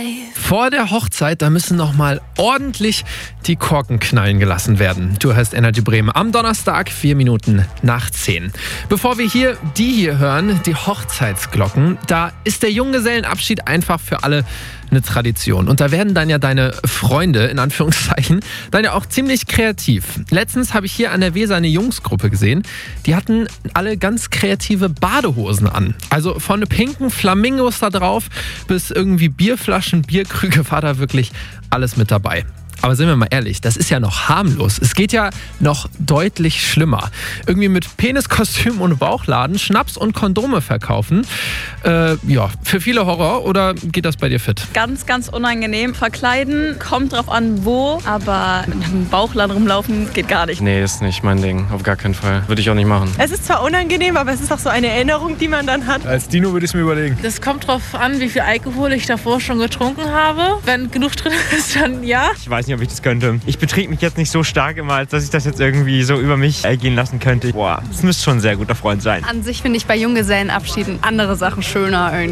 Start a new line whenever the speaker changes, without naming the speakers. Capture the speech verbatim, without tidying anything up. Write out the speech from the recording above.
Vor der Hochzeit, da müssen noch mal ordentlich die Korken knallen gelassen werden. Du hörst Energy Bremen am Donnerstag, vier Minuten nach zehn. Bevor wir hier die hier hören, die Hochzeitsglocken, da ist der Junggesellenabschied einfach für alle eine Tradition. Und da werden dann ja deine Freunde, in Anführungszeichen, dann ja auch ziemlich kreativ. Letztens habe ich hier an der Weser eine Jungsgruppe gesehen, die hatten alle ganz kreative Badehosen an. Also von pinken Flamingos da drauf bis irgendwie Bierflaschen, Bierkrüge war da wirklich alles mit dabei. Aber sind wir mal ehrlich, das ist ja noch harmlos. Es geht ja noch deutlich schlimmer. Irgendwie mit Peniskostüm und Bauchladen, Schnaps und Kondome verkaufen. Äh, ja, für viele Horror, oder geht das bei dir fit?
Ganz, ganz unangenehm. Verkleiden, kommt drauf an wo, aber mit einem Bauchladen rumlaufen geht gar nicht.
Nee, ist nicht mein Ding. Auf gar keinen Fall. Würde ich auch nicht machen.
Es ist zwar unangenehm, aber es ist auch so eine Erinnerung, die man dann hat.
Als Dino würde ich es mir überlegen.
Das kommt drauf an, wie viel Alkohol ich davor schon getrunken habe. Wenn genug drin ist, dann ja.
Ich weiß nicht, ob ich das könnte. Ich betrieb mich jetzt nicht so stark immer, als dass ich das jetzt irgendwie so über mich ergehen lassen könnte. Boah, das müsste schon ein sehr guter Freund sein.
An sich finde ich bei Junggesellenabschieden andere Sachen schöner irgendwie.